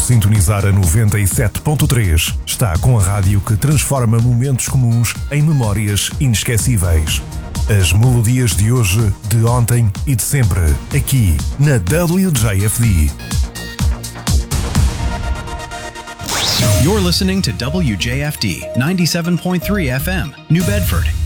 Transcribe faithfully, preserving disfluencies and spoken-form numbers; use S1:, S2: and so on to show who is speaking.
S1: sintonizar a noventa e sete ponto três, está com a rádio que transforma momentos comuns em memórias inesquecíveis. As melodias de hoje, de ontem e de sempre, aqui na W J F D.
S2: You're listening to W J F D ninety-seven point three F M, New Bedford,